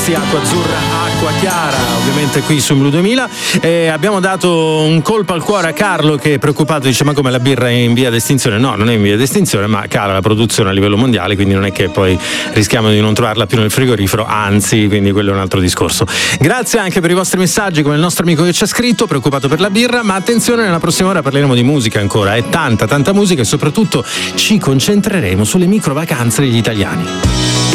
Acqua azzurra, acqua chiara, ovviamente qui su Blu 2000. Abbiamo dato un colpo al cuore a Carlo che è preoccupato, dice ma come la birra è in via d'estinzione? No, non è in via d'estinzione, ma cala la produzione a livello mondiale, quindi non è che poi rischiamo di non trovarla più nel frigorifero, anzi, quindi quello è un altro discorso. Grazie anche per i vostri messaggi, come il nostro amico che ci ha scritto, preoccupato per la birra, ma attenzione, nella prossima ora parleremo di musica ancora, tanta musica e soprattutto ci concentreremo sulle micro vacanze degli italiani.